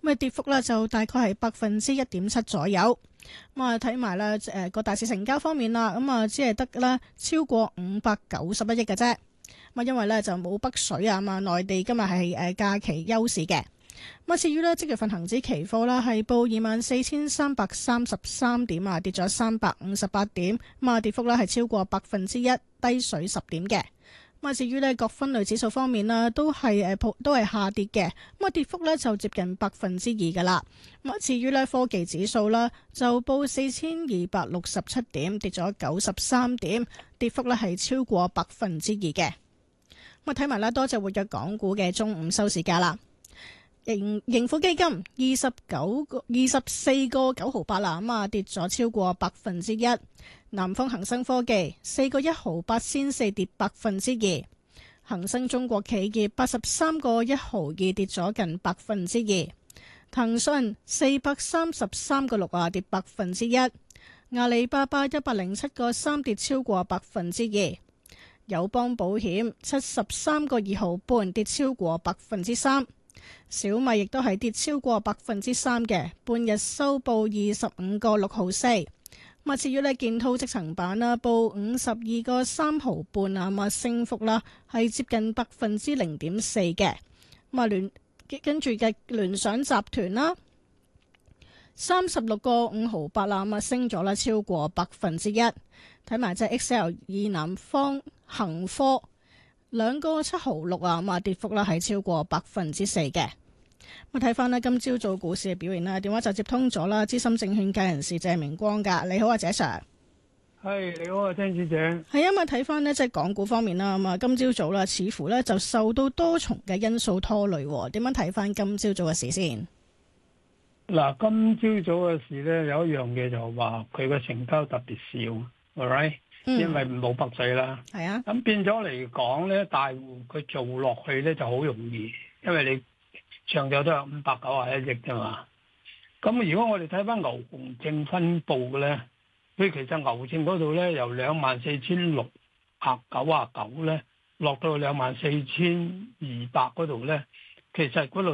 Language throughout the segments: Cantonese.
咁跌幅咧就大概係1.7%左右。咁啊睇埋咧個大市成交方面啦，咁啊只係得咧超過591億嘅啫。咁啊因為咧就冇北水啊嘛，內地今日係假期休市嘅。咁至於呢即月份恒指期貨啦，係報24,333點啊，跌咗358點，咁啊跌幅呢係超過1%，低水10點嘅。咁至於呢各分類指數方面啦，都係下跌嘅，咁啊跌幅呢就接近2%噶啦。咁至於呢科技指數啦，就報4267點，跌咗93點，跌幅呢係超過2%嘅。咁啊睇埋啦，多隻活躍港股嘅中午收市價啦。盈富基金24.9毫8啦，咁啊跌咗超過1%。南方恒生科技4.1毫8仙四跌2%。恒生中國企業83.1毫2跌咗近2%。騰訊433.6啊跌1%。阿里巴巴107.3跌超過2%。友邦保險73.2毫半跌超過3%。小米亦都係跌超過3%嘅，半日收報25.6毫四。咁至於呢建滔積層板啦，報52.3毫半啊，咁升幅啦係接近0.4%嘅。咁啊跟住嘅聯想集團啦，36.5毫八啦，咁升咗啦超過1%。睇埋隻 XL 以南方恒科。2.7毫6啊，咁跌幅啦係超過4%嘅。咁睇翻呢今朝早股市嘅表現啦，電話就接通咗啦，資深證券界人士謝明光噶，你好啊，謝 Sir。 係你好啊，張小姐。 係啊，咁睇翻呢即係港股方面啦，咁今朝早啦，似乎呢就受到多重嘅因素拖累，點樣睇翻今朝早嘅事先？ 嗱，今朝早嘅事呢，有一樣嘢就話佢個成交特別少 ，all right？因為冇北水啦， 係啊， 咁變咗嚟講咧，大戶佢做落去咧就好容易，因為你上晝都有591億啫嘛。咁如果我哋睇翻牛熊證分佈嘅咧，佢其實牛證嗰度咧由24,699咧落到24,200嗰度咧，其實嗰度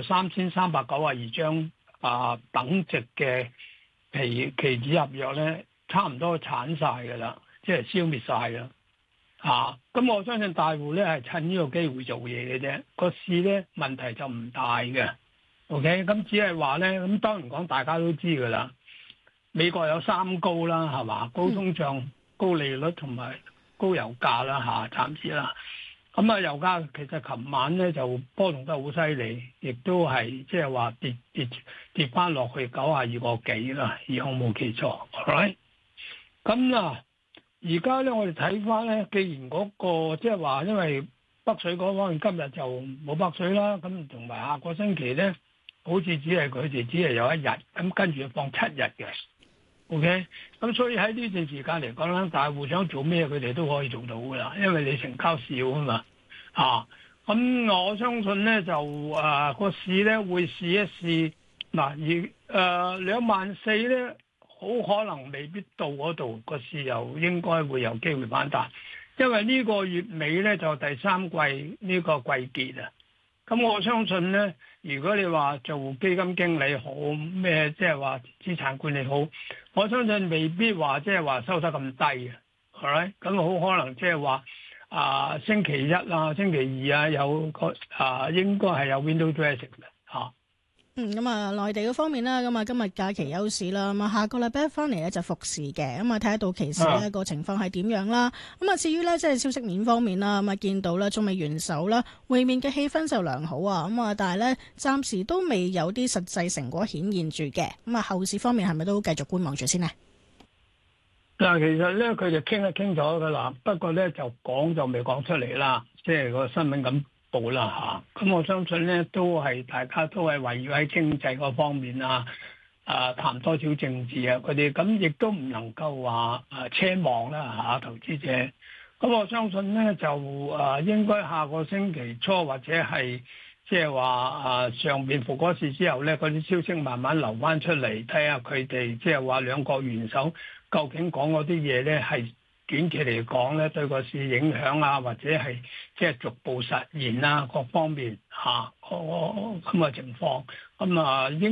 3,392張等值嘅期指合約咧，差唔多鏟晒㗎啦。即係消滅晒啦，咁我相信大戶咧係趁呢個機會做嘢嘅啫，個市咧問題就唔大嘅。OK，咁只係話咧，咁當然講大家都知噶啦，美國有3高啦，係嘛？高通脹、高利率同埋高油價啦，暫時啦。咁啊，油價其實琴晚咧就波動得好犀利，亦都係即係話跌翻落去92個幾啦，如果我冇記錯。Alright，咁啊。而家咧，我哋睇翻咧，既然嗰個即係話，因為北水嗰方面今日就冇北水啦，咁同埋下個星期咧，好似佢哋只係有1日，咁跟住放7日嘅。OK，咁所以喺呢段時間嚟講咧，大戶想做咩，佢哋都可以做到噶啦，因為你成交少啊嘛。咁我相信咧就個市咧會試一試嗱，而24,000咧。好可能未必到嗰度，個市又應該會有機會反彈，因為呢個月尾咧就第三季呢個季結啊。咁我相信咧，如果你話做基金經理好咩，即係話資產管理好，我相信未必話即係話收得咁低嘅，係咪？咁好可能即係話星期一啊、星期二啊有個應該係有 window dressing 嘅嚇。 咁內地嗰方面啦，咁今日假期休市啦，咁下個禮拜一翻嚟咧就復市嘅，咁睇下到期時呢個情況係點樣啦。咁至於呢，即係消息面方面啦，咁見到啦中美元首啦會面嘅氣氛就良好啊，咁但係呢，暫時都未有啲實際成果顯現住嘅，咁後市方面係咪都繼續觀望住先呢？ 嗱，其實咧佢哋傾一傾咗噶啦，不過咧就講就未講出嚟啦，即係個新聞咁。啦咁我相信咧都係大家都係圍繞喺經濟嗰方面談多少政治佢哋咁亦都唔能夠話奢望啦投資者。咁我相信咧就應該下個星期初或者係即係話上面復嗰市之後咧，嗰啲消息慢慢流翻出嚟，睇下佢哋即係話兩國元首究竟講嗰啲嘢咧係。短期嚟講咧，對個市影響或者係即係逐步實現各方面咁嘅情況，應